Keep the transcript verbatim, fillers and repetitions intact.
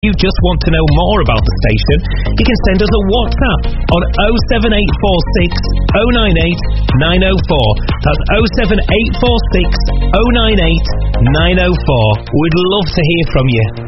you just want to know more about the station, you can send us a WhatsApp on oh seven eight four six oh nine eight nine oh four. That's oh seven eight four six oh nine eight nine oh four. We'd love to hear from you.